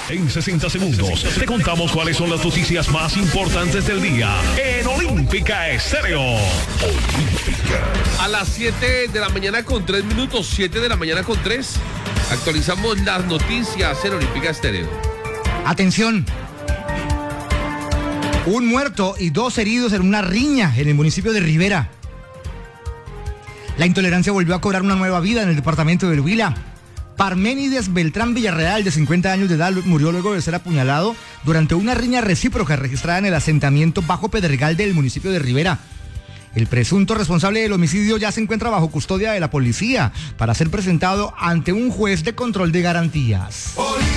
En 60 segundos te contamos cuáles son las noticias más importantes del día en Olímpica Estéreo. Olímpica. A las 7 de la mañana con 3 minutos, 7 de la mañana con 3, actualizamos las noticias en Olímpica Estéreo. Atención. Un muerto y 2 heridos en una riña en el municipio de Rivera. La intolerancia volvió a cobrar una nueva vida en el departamento del Huila. Parménides Beltrán Villarreal, de 50 años de edad, murió luego de ser apuñalado durante una riña recíproca registrada en el asentamiento Bajo Pedregal del municipio de Rivera. El presunto responsable del homicidio ya se encuentra bajo custodia de la policía para ser presentado ante un juez de control de garantías.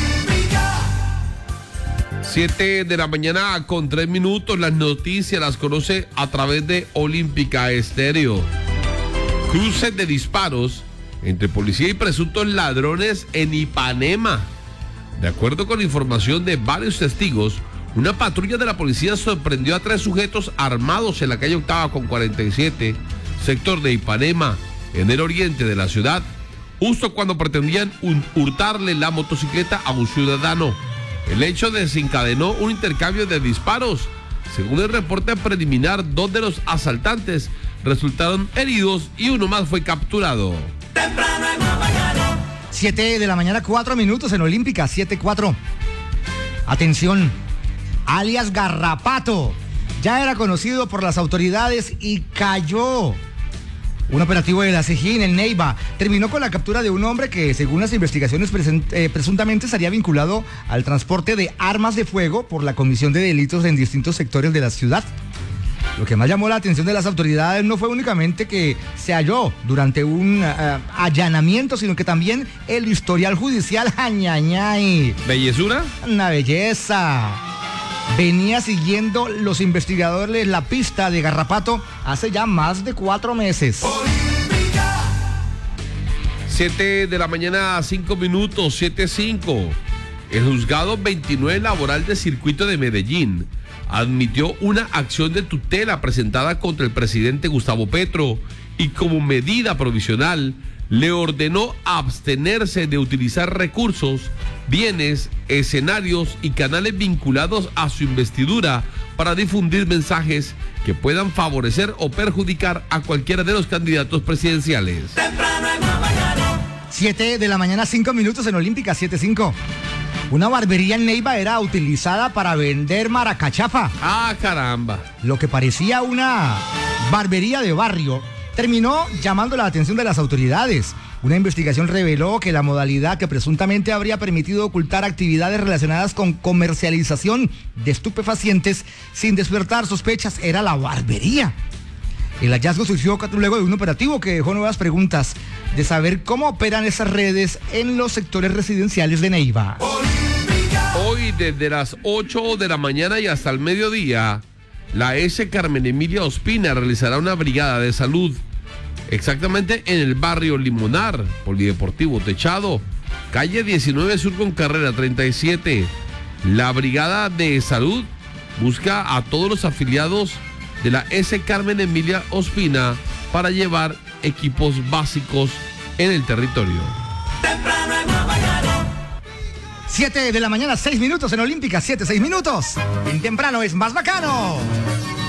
7 de la mañana con 3 minutos, las noticias las conoce a través de Olímpica Estéreo. Cruces de disparos entre policía y presuntos ladrones en Ipanema. De acuerdo con información de varios testigos, una patrulla de la policía sorprendió a 3 sujetos armados en la calle Octava con 47, sector de Ipanema, en el oriente de la ciudad, justo cuando pretendían hurtarle la motocicleta a un ciudadano. El hecho desencadenó un intercambio de disparos. Según el reporte preliminar, 2 de los asaltantes resultaron heridos y uno más fue capturado. 7 de la mañana, 4 minutos en Olímpica, 7-4. Atención, alias Garrapato, ya era conocido por las autoridades y cayó. Un operativo de la CIGIN en el Neiva terminó con la captura de un hombre que, según las investigaciones, presuntamente estaría vinculado al transporte de armas de fuego por la comisión de delitos en distintos sectores de la ciudad. Lo que más llamó la atención de las autoridades no fue únicamente que se halló durante un allanamiento, sino que también el historial judicial. ¡Añañay! ¿Bellezura? Una belleza. Venía siguiendo los investigadores la pista de Garrapato hace ya más de 4 meses. 7 de la mañana, 5 minutos, 7-5. El juzgado 29 laboral del circuito de Medellín admitió una acción de tutela presentada contra el presidente Gustavo Petro y como medida provisional le ordenó abstenerse de utilizar recursos, bienes, escenarios y canales vinculados a su investidura para difundir mensajes que puedan favorecer o perjudicar a cualquiera de los candidatos presidenciales. 7 de la mañana, 5 minutos en Olímpica, 7-5. Una barbería en Neiva era utilizada para vender maracachafa. ¡Ah, caramba! Lo que parecía una barbería de barrio terminó llamando la atención de las autoridades. Una investigación reveló que la modalidad que presuntamente habría permitido ocultar actividades relacionadas con comercialización de estupefacientes sin despertar sospechas era la barbería. El hallazgo surgió luego de un operativo que dejó nuevas preguntas de saber cómo operan esas redes en los sectores residenciales de Neiva. Hoy, desde las 8 de la mañana y hasta el mediodía, la S. Carmen Emilia Ospina realizará una brigada de salud, exactamente en el barrio Limonar, Polideportivo Techado, calle 19 Sur con carrera 37. La brigada de salud busca a todos los afiliados de la S. Carmen Emilia Ospina para llevar equipos básicos en el territorio. 7 de la mañana, 6 minutos en Olímpica, 7-6 minutos. En temprano es más bacano.